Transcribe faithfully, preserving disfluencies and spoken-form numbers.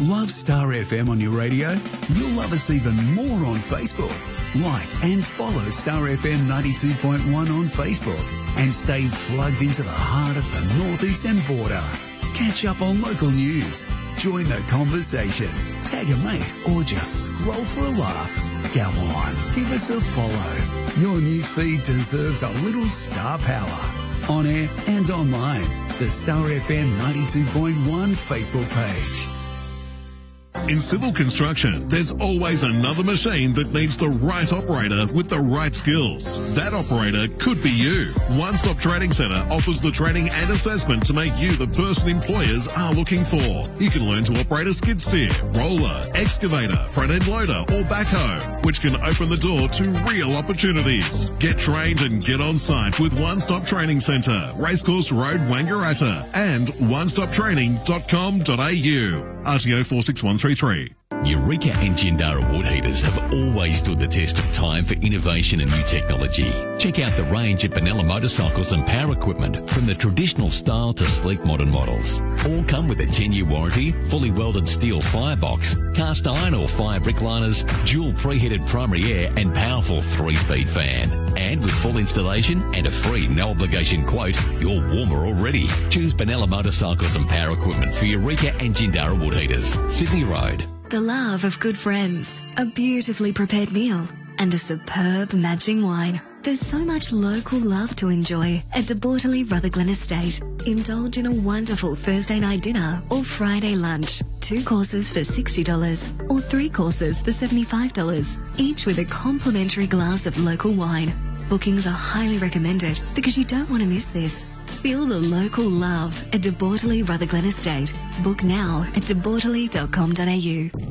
Love Star F M on your radio? You'll love us even more on Facebook. Like and follow Star F M ninety-two point one on Facebook and stay plugged into the heart of the northeastern border. Catch up on local news, join the conversation, tag a mate, or just scroll for a laugh. Go on, give us a follow. Your newsfeed deserves a little star power. On air and online, the Star F M ninety-two point one Facebook page. In civil construction, there's always another machine that needs the right operator with the right skills. That operator could be you. One Stop Training Centre offers the training and assessment to make you the person employers are looking for. You can learn to operate a skid steer, roller, excavator, front-end loader or backhoe, which can open the door to real opportunities. Get trained and get on site with One Stop Training Centre, Racecourse Road, Wangaratta, and one stop training dot com dot a u. R T O four six one three three. Eureka and Jindara wood heaters have always stood the test of time for innovation and new technology. Check out the range at Benalla Motorcycles and Power Equipment, from the traditional style to sleek modern models. All come with a ten-year warranty, fully welded steel firebox, cast iron or fire brickliners, dual preheated primary air and powerful three-speed fan. And with full installation and a free no-obligation quote, you're warmer already. Choose Benalla Motorcycles and Power Equipment for Eureka and Jindara wood heaters. Sydney Road. The love of good friends, a beautifully prepared meal, and a superb matching wine. There's so much local love to enjoy at De Bortoli Rutherglen Estate. Indulge in a wonderful Thursday night dinner or Friday lunch. Two courses for sixty dollars or three courses for seventy-five dollars, each with a complimentary glass of local wine. Bookings are highly recommended because you don't want to miss this. Feel the local love at De Bortoli Rutherglen Estate. Book now at de bortoli dot com dot a u.